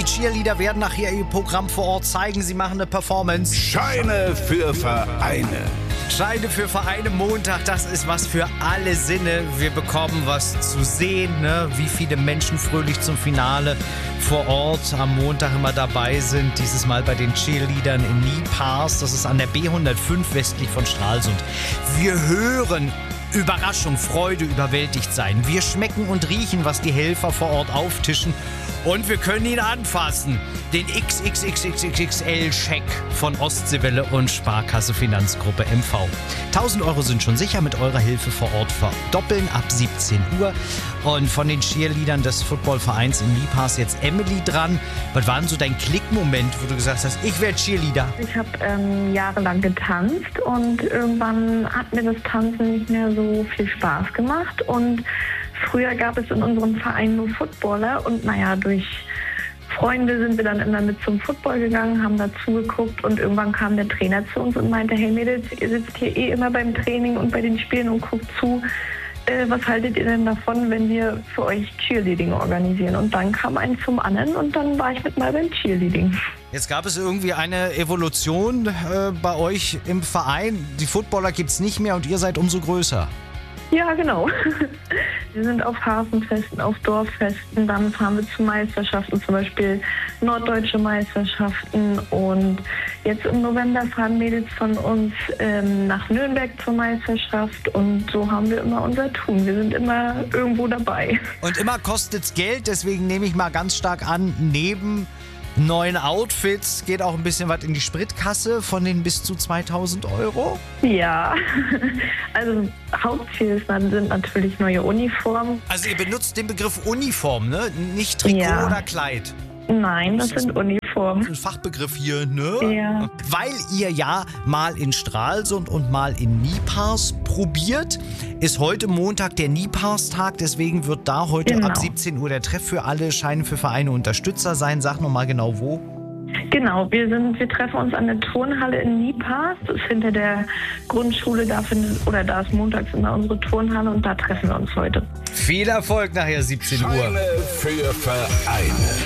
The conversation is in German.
Cheerleader werden nachher ihr Programm vor Ort zeigen. Sie machen eine Performance. Scheine für Vereine. Scheine für Vereine Montag, das ist was für alle Sinne. Wir bekommen was zu sehen, ne? Wie viele Menschen fröhlich zum Finale vor Ort am Montag immer dabei sind. Dieses Mal bei den Cheerleadern in Niepars. Das ist an der B105 westlich von Stralsund. Wir hören Überraschung, Freude, überwältigt sein. Wir schmecken und riechen, was die Helfer vor Ort auftischen. Und wir können ihn anfassen. Den XXXXXL-Scheck von Ostseewelle und Sparkasse Finanzgruppe MV. 1.000 Euro sind schon sicher mit eurer Hilfe vor Ort verdoppeln ab 17 Uhr. Und von den Cheerleadern des Footballvereins in Niepars jetzt Emily dran. Was war denn so dein Klickmoment, wo du gesagt hast, ich werde Cheerleader? Ich habe jahrelang getanzt und irgendwann hat mir das Tanzen nicht mehr so viel Spaß gemacht. Und früher gab es in unserem Verein nur Footballer und durch Freunde sind wir dann immer mit zum Football gegangen, haben dazu geguckt und irgendwann kam der Trainer zu uns und meinte, hey Mädels, ihr sitzt hier immer beim Training und bei den Spielen und guckt zu. Was haltet ihr denn davon, wenn wir für euch Cheerleading organisieren? Und dann kam eins zum anderen und dann war ich mit mal beim Cheerleading. Jetzt gab es irgendwie eine Evolution bei euch im Verein. Die Footballer gibt es nicht mehr und ihr seid umso größer. Ja, genau. Wir sind auf Hafenfesten, auf Dorffesten, dann fahren wir zu Meisterschaften, zum Beispiel norddeutsche Meisterschaften. Und jetzt im November fahren Mädels von uns nach Nürnberg zur Meisterschaft und so haben wir immer unser Tun. Wir sind immer irgendwo dabei. Und immer kostet's Geld, deswegen nehme ich mal ganz stark an, neben neuen Outfits geht auch ein bisschen was in die Spritkasse von den bis zu 2.000 Euro? Ja, also Hauptziel sind natürlich neue Uniformen. Also ihr benutzt den Begriff Uniform, ne? Nicht Trikot oder Kleid. Nein, das sind Uniformen. Ein Fachbegriff hier, ne? Ja. Weil ihr ja mal in Stralsund und mal in Niepars probiert, ist heute Montag der Niepars-Tag. Deswegen wird da heute ab 17 Uhr der Treff für alle Scheine für Vereine Unterstützer sein. Sag nochmal genau wo. Genau, wir treffen uns an der Turnhalle in Niepars. Das ist hinter der Grundschule, da ist montags immer unsere Turnhalle und da treffen wir uns heute. Viel Erfolg nachher 17 Uhr. Scheine für Vereine.